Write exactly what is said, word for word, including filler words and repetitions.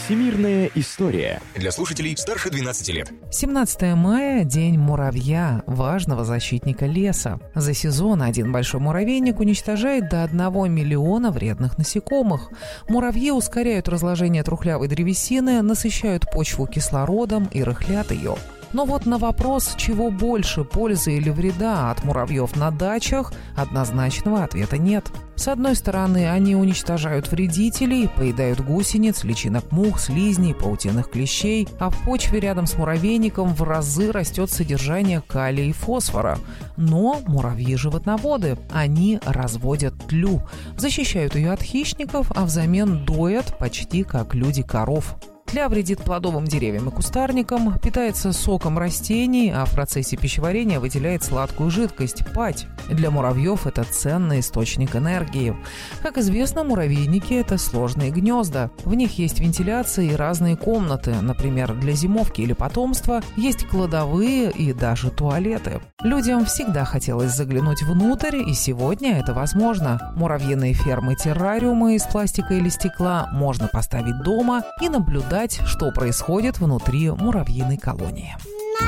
Всемирная история. Для слушателей старше двенадцати лет. семнадцатое мая – День муравья, важного защитника леса. За сезон один большой муравейник уничтожает до одного миллиона вредных насекомых. Муравьи ускоряют разложение трухлявой древесины, насыщают почву кислородом и рыхлят ее. Но вот на вопрос, чего больше, пользы или вреда от муравьев на дачах, однозначного ответа нет. С одной стороны, они уничтожают вредителей, поедают гусениц, личинок мух, слизней, паутинных клещей, а в почве рядом с муравейником в разы растет содержание калия и фосфора. Но муравьи – животноводы. Они разводят тлю, защищают ее от хищников, а взамен доят почти как люди коров. Тля вредит плодовым деревьям и кустарникам, питается соком растений, а в процессе пищеварения выделяет сладкую жидкость – пать. Для муравьев это ценный источник энергии. Как известно, муравейники – это сложные гнезда. В них есть вентиляция и разные комнаты. Например, для зимовки или потомства есть кладовые и даже туалеты. Людям всегда хотелось заглянуть внутрь, и сегодня это возможно. Муравьиные фермы-террариумы из пластика или стекла можно поставить дома и наблюдать, что происходит внутри муравьиной колонии.